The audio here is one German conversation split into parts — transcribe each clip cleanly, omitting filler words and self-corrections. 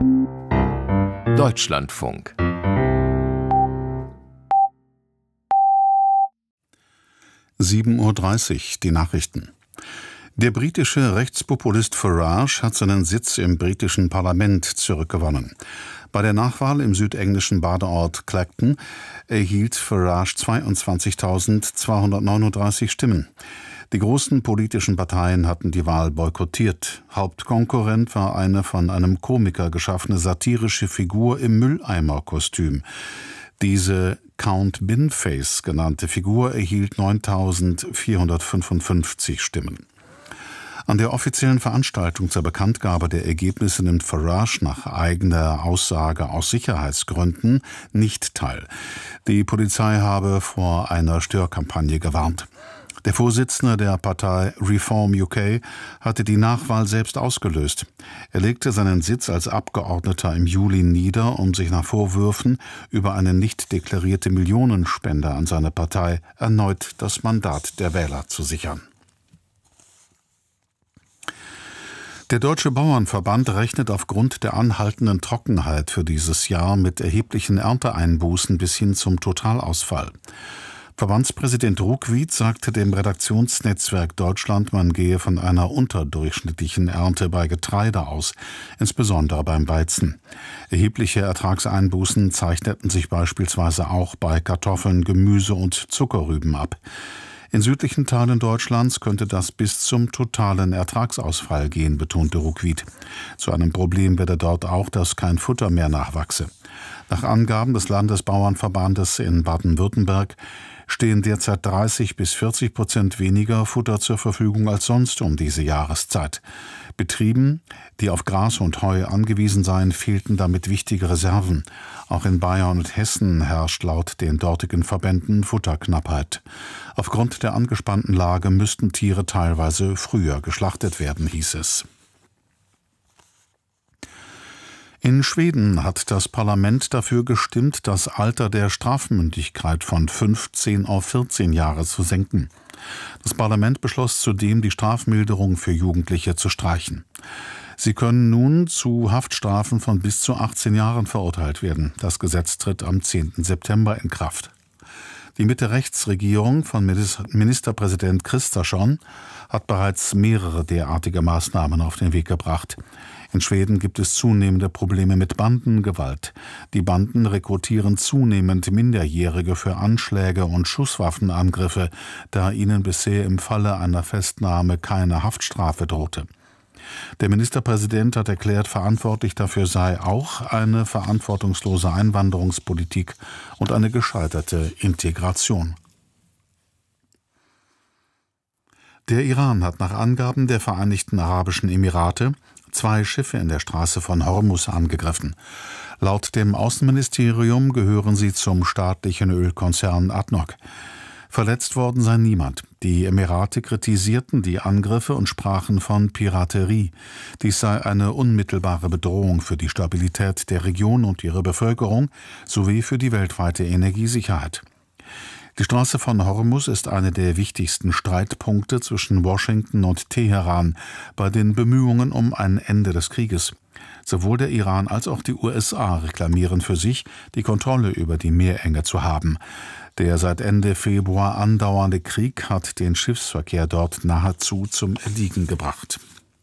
Deutschlandfunk. (7:30 Uhr), die Nachrichten. Der britische Rechtspopulist Farage hat seinen Sitz im britischen Parlament zurückgewonnen. Bei der Nachwahl im südenglischen Badeort Clacton erhielt Farage 22.239 Stimmen. Die großen politischen Parteien hatten die Wahl boykottiert. Hauptkonkurrent war eine von einem Komiker geschaffene satirische Figur im Mülleimerkostüm. Diese Count Binface genannte Figur erhielt 9.455 Stimmen. An der offiziellen Veranstaltung zur Bekanntgabe der Ergebnisse nimmt Farage nach eigener Aussage aus Sicherheitsgründen nicht teil. Die Polizei habe vor einer Störkampagne gewarnt. Der Vorsitzende der Partei Reform UK hatte die Nachwahl selbst ausgelöst. Er legte seinen Sitz als Abgeordneter im Juli nieder, um sich nach Vorwürfen über eine nicht deklarierte Millionenspende an seine Partei erneut das Mandat der Wähler zu sichern. Der Deutsche Bauernverband rechnet aufgrund der anhaltenden Trockenheit für dieses Jahr mit erheblichen Ernteeinbußen bis hin zum Totalausfall. Verbandspräsident Ruckwied sagte dem Redaktionsnetzwerk Deutschland, man gehe von einer unterdurchschnittlichen Ernte bei Getreide aus, insbesondere beim Weizen. Erhebliche Ertragseinbußen zeichneten sich beispielsweise auch bei Kartoffeln, Gemüse und Zuckerrüben ab. In südlichen Teilen Deutschlands könnte das bis zum totalen Ertragsausfall gehen, betonte Ruckwied. Zu einem Problem werde dort auch, dass kein Futter mehr nachwachse. Nach Angaben des Landesbauernverbandes in Baden-Württemberg stehen derzeit 30-40% weniger Futter zur Verfügung als sonst um diese Jahreszeit. Betrieben, die auf Gras und Heu angewiesen seien, fehlten damit wichtige Reserven. Auch in Bayern und Hessen herrscht laut den dortigen Verbänden Futterknappheit. Aufgrund der angespannten Lage müssten Tiere teilweise früher geschlachtet werden, hieß es. In Schweden hat das Parlament dafür gestimmt, das Alter der Strafmündigkeit von 15 auf 14 Jahre zu senken. Das Parlament beschloss zudem, die Strafmilderung für Jugendliche zu streichen. Sie können nun zu Haftstrafen von bis zu 18 Jahren verurteilt werden. Das Gesetz tritt am 10. September in Kraft. Die Mitte-Rechts-Regierung von Ministerpräsident Kristersson hat bereits mehrere derartige Maßnahmen auf den Weg gebracht. In Schweden gibt es zunehmende Probleme mit Bandengewalt. Die Banden rekrutieren zunehmend Minderjährige für Anschläge und Schusswaffenangriffe, da ihnen bisher im Falle einer Festnahme keine Haftstrafe drohte. Der Ministerpräsident hat erklärt, verantwortlich dafür sei auch eine verantwortungslose Einwanderungspolitik und eine gescheiterte Integration. Der Iran hat nach Angaben der Vereinigten Arabischen Emirate 2 Schiffe in der Straße von Hormuz angegriffen. Laut dem Außenministerium gehören sie zum staatlichen Ölkonzern ADNOC. Verletzt worden sei niemand. Die Emirate kritisierten die Angriffe und sprachen von Piraterie. Dies sei eine unmittelbare Bedrohung für die Stabilität der Region und ihre Bevölkerung sowie für die weltweite Energiesicherheit. Die Straße von Hormuz ist eine der wichtigsten Streitpunkte zwischen Washington und Teheran bei den Bemühungen um ein Ende des Krieges. Sowohl der Iran als auch die USA reklamieren für sich, die Kontrolle über die Meerenge zu haben. Der seit Ende Februar andauernde Krieg hat den Schiffsverkehr dort nahezu zum Erliegen gebracht.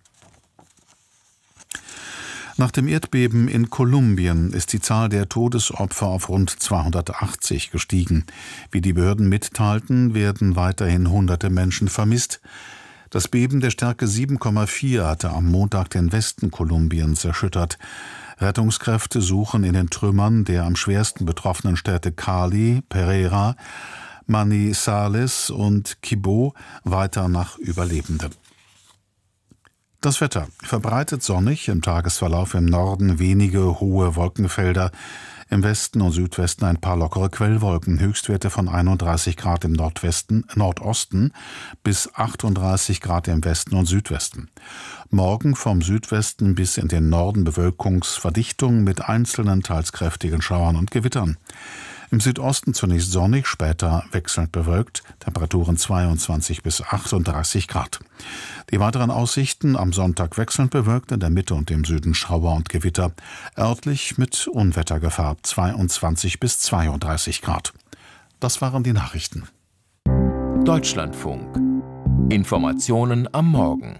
Nach dem Erdbeben in Kolumbien ist die Zahl der Todesopfer auf rund 280 gestiegen. Wie die Behörden mitteilten, werden weiterhin hunderte Menschen vermisst. Das Beben der Stärke 7,4 hatte am Montag den Westen Kolumbiens erschüttert. Rettungskräfte suchen in den Trümmern der am schwersten betroffenen Städte Cali, Pereira, Manizales und Chibó weiter nach Überlebenden. Das Wetter: verbreitet sonnig, im Tagesverlauf im Norden wenige hohe Wolkenfelder, im Westen und Südwesten ein paar lockere Quellwolken, Höchstwerte von 31 Grad im Nordosten bis 38 Grad im Westen und Südwesten. Morgen vom Südwesten bis in den Norden Bewölkungsverdichtung mit einzelnen teils kräftigen Schauern und Gewittern. Im Südosten zunächst sonnig, später wechselnd bewölkt, Temperaturen 22 bis 38 Grad. Die weiteren Aussichten: am Sonntag wechselnd bewölkt, in der Mitte und im Süden Schauer und Gewitter, örtlich mit Unwettergefahr 22 bis 32 Grad. Das waren die Nachrichten. Deutschlandfunk. Informationen am Morgen.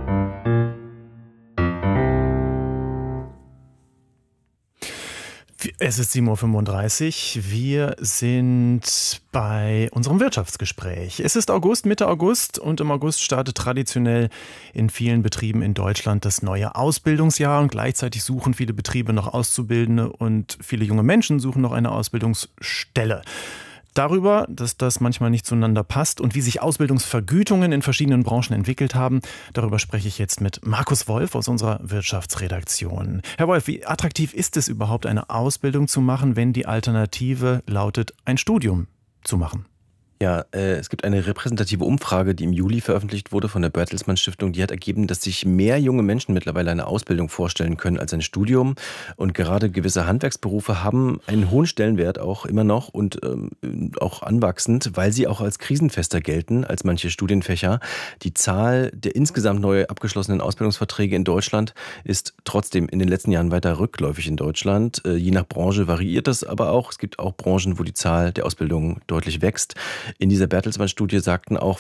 Es ist 7:35 Uhr. Wir sind bei unserem Wirtschaftsgespräch. Es ist August, Mitte August, und im August startet traditionell in vielen Betrieben in Deutschland das neue Ausbildungsjahr, und gleichzeitig suchen viele Betriebe noch Auszubildende und viele junge Menschen suchen noch eine Ausbildungsstelle. Darüber, dass das manchmal nicht zueinander passt und wie sich Ausbildungsvergütungen in verschiedenen Branchen entwickelt haben, darüber spreche ich jetzt mit Markus Wolf aus unserer Wirtschaftsredaktion. Herr Wolf, wie attraktiv ist es überhaupt, eine Ausbildung zu machen, wenn die Alternative lautet, ein Studium zu machen? Ja, es gibt eine repräsentative Umfrage, die im Juli veröffentlicht wurde von der Bertelsmann Stiftung. Die hat ergeben, dass sich mehr junge Menschen mittlerweile eine Ausbildung vorstellen können als ein Studium. Und gerade gewisse Handwerksberufe haben einen hohen Stellenwert auch immer noch und auch anwachsend, weil sie auch als krisenfester gelten als manche Studienfächer. Die Zahl der insgesamt neu abgeschlossenen Ausbildungsverträge in Deutschland ist trotzdem in den letzten Jahren weiter rückläufig in Deutschland. Je nach Branche variiert das aber auch. Es gibt auch Branchen, wo die Zahl der Ausbildungen deutlich wächst. In dieser Bertelsmann-Studie sagten auch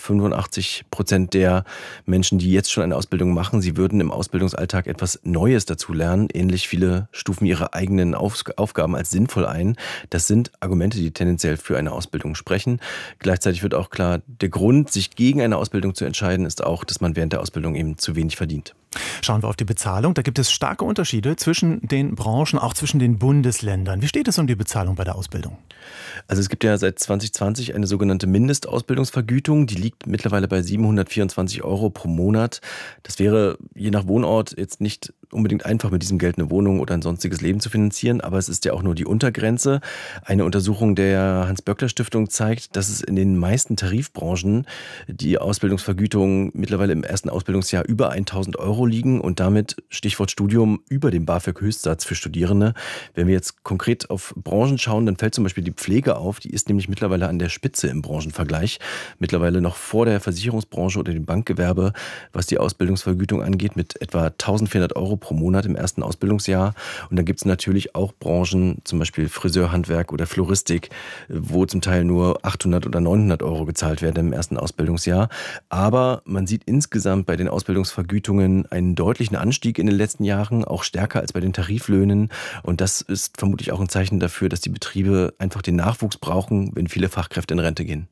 85% der Menschen, die jetzt schon eine Ausbildung machen, sie würden im Ausbildungsalltag etwas Neues dazu lernen. Ähnlich viele stufen ihre eigenen Aufgaben als sinnvoll ein. Das sind Argumente, die tendenziell für eine Ausbildung sprechen. Gleichzeitig wird auch klar, der Grund, sich gegen eine Ausbildung zu entscheiden, ist auch, dass man während der Ausbildung eben zu wenig verdient. Schauen wir auf die Bezahlung. Da gibt es starke Unterschiede zwischen den Branchen, auch zwischen den Bundesländern. Wie steht es um die Bezahlung bei der Ausbildung? Also es gibt ja seit 2020 eine sogenannte Mindestausbildungsvergütung. Die liegt mittlerweile bei 724 € pro Monat. Das wäre je nach Wohnort jetzt nicht unbedingt einfach, mit diesem Geld eine Wohnung oder ein sonstiges Leben zu finanzieren, aber es ist ja auch nur die Untergrenze. Eine Untersuchung der Hans-Böckler-Stiftung zeigt, dass es in den meisten Tarifbranchen die Ausbildungsvergütungen mittlerweile im ersten Ausbildungsjahr über 1.000 € liegen und damit, Stichwort Studium, über dem BAföG-Höchstsatz für Studierende. Wenn wir jetzt konkret auf Branchen schauen, dann fällt zum Beispiel die Pflege auf. Die ist nämlich mittlerweile an der Spitze im Branchenvergleich. Mittlerweile noch vor der Versicherungsbranche oder dem Bankgewerbe, was die Ausbildungsvergütung angeht, mit etwa 1.400 € pro Monat im ersten Ausbildungsjahr. Und dann gibt es natürlich auch Branchen, zum Beispiel Friseurhandwerk oder Floristik, wo zum Teil nur 800 oder 900 € gezahlt werden im ersten Ausbildungsjahr. Aber man sieht insgesamt bei den Ausbildungsvergütungen einen deutlichen Anstieg in den letzten Jahren, auch stärker als bei den Tariflöhnen. Und das ist vermutlich auch ein Zeichen dafür, dass die Betriebe einfach den Nachwuchs brauchen, wenn viele Fachkräfte in Rente gehen.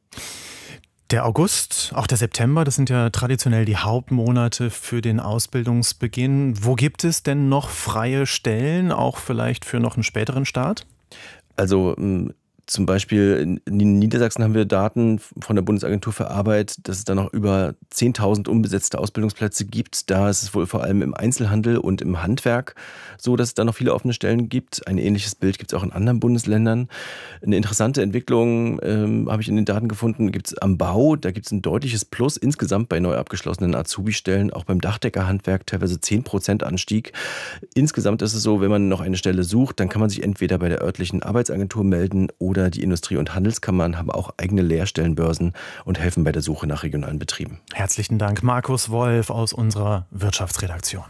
Der August, auch der September, das sind ja traditionell die Hauptmonate für den Ausbildungsbeginn. Wo gibt es denn noch freie Stellen, auch vielleicht für noch einen späteren Start? Also zum Beispiel in Niedersachsen haben wir Daten von der Bundesagentur für Arbeit, dass es da noch über 10.000 unbesetzte Ausbildungsplätze gibt. Da ist es wohl vor allem im Einzelhandel und im Handwerk so, dass es da noch viele offene Stellen gibt. Ein ähnliches Bild gibt es auch in anderen Bundesländern. Eine interessante Entwicklung habe ich in den Daten gefunden, gibt es am Bau. Da gibt es ein deutliches Plus insgesamt bei neu abgeschlossenen Azubi-Stellen, auch beim Dachdeckerhandwerk teilweise 10% Anstieg. Insgesamt ist es so, wenn man noch eine Stelle sucht, dann kann man sich entweder bei der örtlichen Arbeitsagentur melden oder die Industrie- und Handelskammern haben auch eigene Lehrstellenbörsen und helfen bei der Suche nach regionalen Betrieben. Herzlichen Dank, Markus Wolf aus unserer Wirtschaftsredaktion.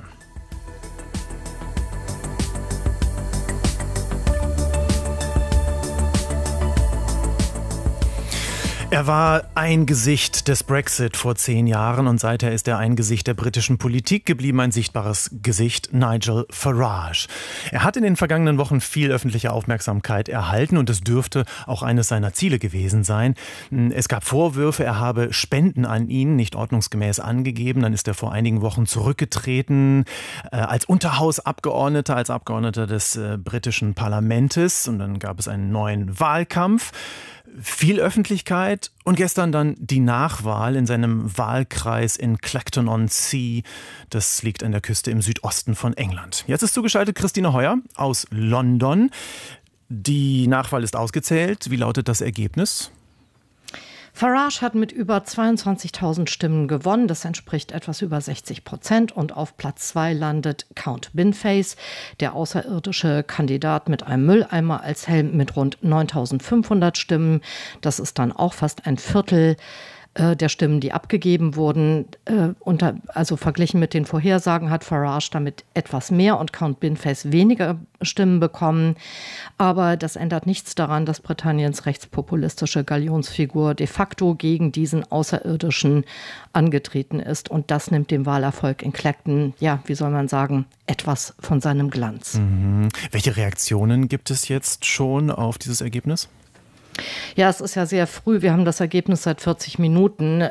Er war ein Gesicht des Brexit vor 10 Jahren und seither ist er ein Gesicht der britischen Politik geblieben, ein sichtbares Gesicht, Nigel Farage. Er hat in den vergangenen Wochen viel öffentliche Aufmerksamkeit erhalten und es dürfte auch eines seiner Ziele gewesen sein. Es gab Vorwürfe, er habe Spenden an ihn nicht ordnungsgemäß angegeben. Dann ist er vor einigen Wochen zurückgetreten als Unterhausabgeordneter, als Abgeordneter des britischen Parlaments, und dann gab es einen neuen Wahlkampf. Viel Öffentlichkeit und gestern dann die Nachwahl in seinem Wahlkreis in Clacton-on-Sea. Das liegt an der Küste im Südosten von England. Jetzt ist zugeschaltet Christine Heuer aus London. Die Nachwahl ist ausgezählt. Wie lautet das Ergebnis? Farage hat mit über 22.000 Stimmen gewonnen. Das entspricht etwas über 60%. Und auf Platz 2 landet Count Binface, der außerirdische Kandidat mit einem Mülleimer als Helm mit rund 9.500 Stimmen. Das ist dann auch fast ein Viertel der Stimmen, die abgegeben wurden. Also verglichen mit den Vorhersagen hat Farage damit etwas mehr und Count Binface weniger Stimmen bekommen. Aber das ändert nichts daran, dass Britanniens rechtspopulistische Galionsfigur de facto gegen diesen Außerirdischen angetreten ist. Und das nimmt dem Wahlerfolg in Clacton, ja, wie soll man sagen, etwas von seinem Glanz. Welche Reaktionen gibt es jetzt schon auf dieses Ergebnis? Ja, es ist ja sehr früh. Wir haben das Ergebnis seit 40 Minuten.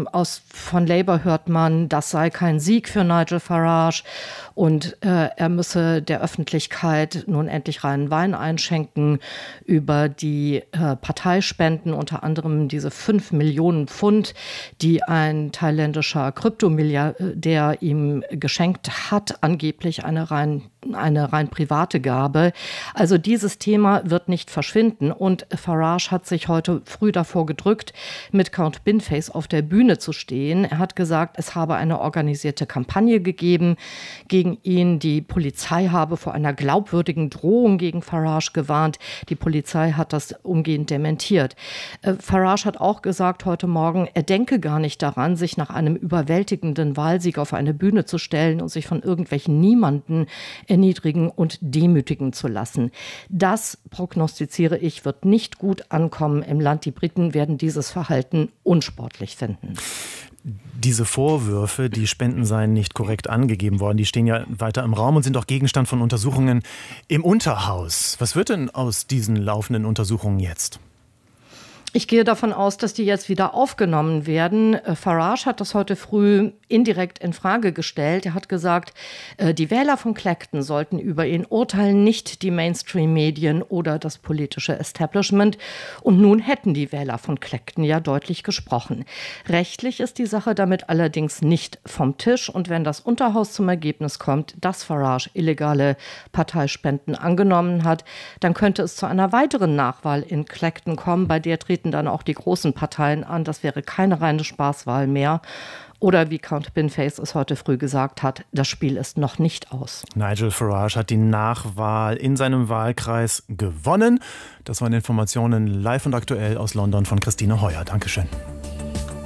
Von Labour hört man, das sei kein Sieg für Nigel Farage und er müsse der Öffentlichkeit nun endlich reinen Wein einschenken über die Parteispenden, unter anderem diese 5 Millionen Pfund, die ein thailändischer Kryptomilliardär ihm geschenkt hat, angeblich eine rein private Gabe. Also dieses Thema wird nicht verschwinden und Farage hat sich heute früh davor gedrückt, mit Count Binface auf der Bühne zu stehen. Er hat gesagt, es habe eine organisierte Kampagne gegeben gegen ihn. Die Polizei habe vor einer glaubwürdigen Drohung gegen Farage gewarnt. Die Polizei hat das umgehend dementiert. Farage hat auch gesagt heute Morgen, er denke gar nicht daran, sich nach einem überwältigenden Wahlsieg auf eine Bühne zu stellen und sich von irgendwelchen Niemanden erniedrigen und demütigen zu lassen. Das, prognostiziere ich, wird nicht gut ankommen im Land. Die Briten werden dieses Verhalten unsportlich finden. Diese Vorwürfe, die Spenden seien nicht korrekt angegeben worden, die stehen ja weiter im Raum und sind auch Gegenstand von Untersuchungen im Unterhaus. Was wird denn aus diesen laufenden Untersuchungen jetzt? Ich gehe davon aus, dass die jetzt wieder aufgenommen werden. Farage hat das heute früh indirekt in Frage gestellt. Er hat gesagt, die Wähler von Clacton sollten über ihn urteilen, nicht die Mainstream-Medien oder das politische Establishment. Und nun hätten die Wähler von Clacton ja deutlich gesprochen. Rechtlich ist die Sache damit allerdings nicht vom Tisch. Und wenn das Unterhaus zum Ergebnis kommt, dass Farage illegale Parteispenden angenommen hat, dann könnte es zu einer weiteren Nachwahl in Clacton kommen, bei der treten dann auch die großen Parteien an. Das wäre keine reine Spaßwahl mehr. Oder wie Count Binface es heute früh gesagt hat, das Spiel ist noch nicht aus. Nigel Farage hat die Nachwahl in seinem Wahlkreis gewonnen. Das waren Informationen live und aktuell aus London von Christine Heuer. Dankeschön.